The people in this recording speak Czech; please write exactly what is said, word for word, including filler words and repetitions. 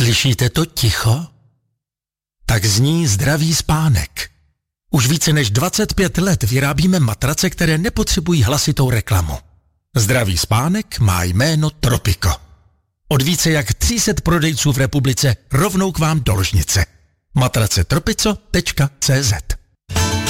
Slyšíte to ticho? Tak zní zdravý spánek. Už více než dvacet pět let vyrábíme matrace, které nepotřebují hlasitou reklamu. Zdravý spánek má jméno Tropico. Od více jak tři sta prodejců v republice rovnou k vám do ložnice. matrace tropico tečka cé zet